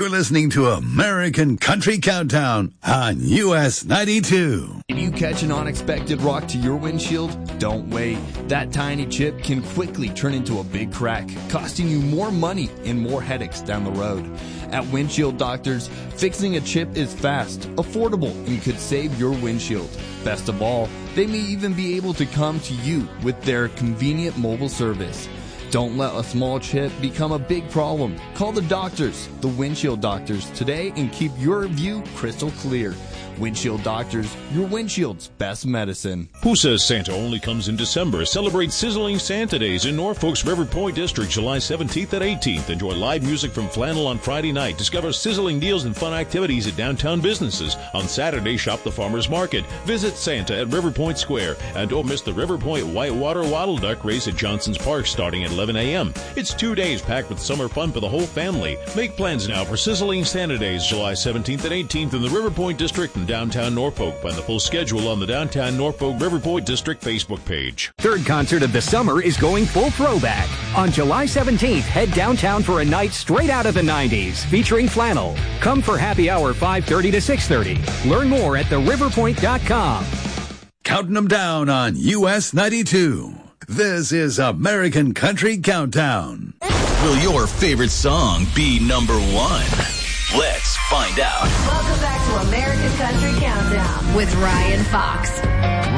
You're listening to American Country Countdown on US 92. If you catch an unexpected rock to your windshield, don't wait. That tiny chip can quickly turn into a big crack, costing you more money and more headaches down the road. At Windshield Doctors, fixing a chip is fast, affordable, and could save your windshield. Best of all, they may even be able to come to you with their convenient mobile service. Don't let a small chip become a big problem. Call the doctors, the Windshield Doctors, today and keep your view crystal clear. Windshield Doctors, your windshield's best medicine. Who Says Santa only comes in December? Celebrate Sizzling Santa Days in Norfolk's River Point District, July 17th and 18th. Enjoy live music from Flannel on Friday night. Discover sizzling deals and fun activities at downtown businesses. On Saturday, shop the farmer's market. Visit Santa at River Point Square. And don't miss the River Point Whitewater Wattle Duck race at Johnson's Park starting at 11 a.m. It's 2 days packed with summer fun for the whole family. Make plans now for Sizzling Santa Days, July 17th and 18th in the River Point District and downtown Norfolk. Find the full schedule on the Downtown Norfolk River Point District Facebook page. Third concert of the summer is going full throwback. On July 17th, head downtown for a night straight out of the 90s featuring Flannel. Come for happy hour 5:30 to 6:30. Learn more at theriverpoint.com. Counting them down on US 92. This is American Country Countdown. Will your favorite song be number one? Let's find out. Welcome back to American Country Countdown with Ryan Fox.